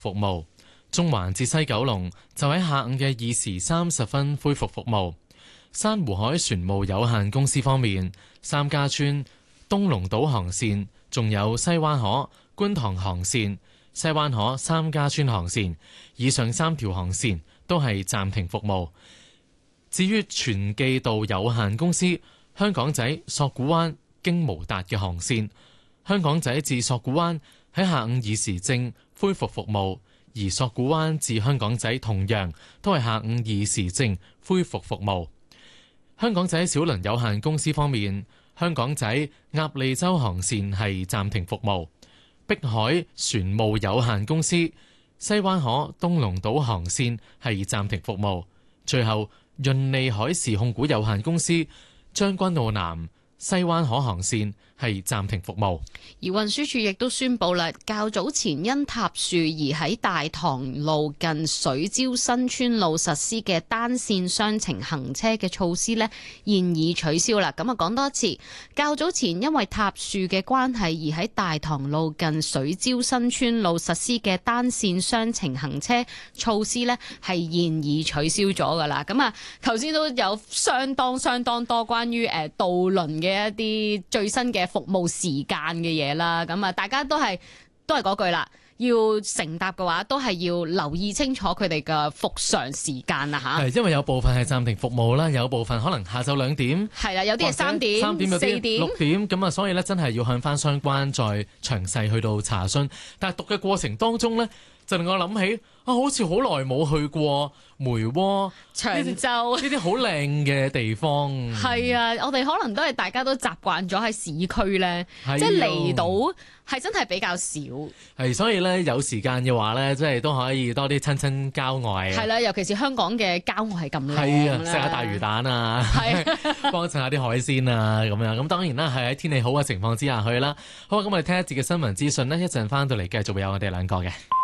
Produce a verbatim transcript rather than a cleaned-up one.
服務。中環至西九龍就喺下午嘅二時三十分恢復服務。珊瑚海船務有限公司方面，三家村、東龍島航線，仲有西灣河、觀塘航線、西灣河三家村航線，以上三條航線都係暫停服務。至於全記道有限公司，香港仔索罟灣經無達嘅航線，香港仔至索罟灣喺下午二時正恢復服務，而索罟灣至香港仔同樣都係下午二時正恢復服務。香港仔小輪有限公司方面，香港仔鴨脷洲航線係暫停服務，碧海船務有限公司西灣河東龍島航線係暫停服務，最後潤利海事控股有限公司將軍澳南西灣河航線係暫停服務。 而運輸署亦都宣布啦，較早前因塌樹而喺大棠路近水蕉新村路實施嘅單線雙程行車嘅措施呢，現已取消啦。咁啊，講多一次，較早前因為塌樹嘅關係而喺大棠路近水蕉新村路實施嘅單線雙程行車措施呢，係現已取消咗噶啦。咁啊，頭先都有相當相當多關於誒渡輪嘅一啲最新嘅服務時間嘅嘢啦，咁啊，大家都係都係嗰句啦，要乘搭嘅話，都係要留意清楚佢哋嘅復常時間啊吓。係， 因為有部分係暫停服務啦，有部分可能下晝兩點， 係啦，有啲係三點、 三點、有啲四點、 六點，咁啊，所以咧真係要向翻相關再詳細去到查詢。但係讀嘅過程當中咧，就令我諗起啊，好似好耐冇去過梅窩、 長洲呢啲好靚嘅地方。 係啊，我哋可能都係大家都習慣咗喺市區咧，即係嚟到係真係比較少。 係，所以咧有時間嘅話咧，即係都可以多啲親親郊外。 係啦，尤其是香港嘅郊外係咁靚。 係啊，食下大魚蛋啊，幫襯下啲海鮮啊，咁樣。咁當然啦，係喺天氣好嘅情況之下去啦。好，咁我哋聽一節嘅新聞資訊呢，一陣翻到嚟繼續會有我哋兩個嘅。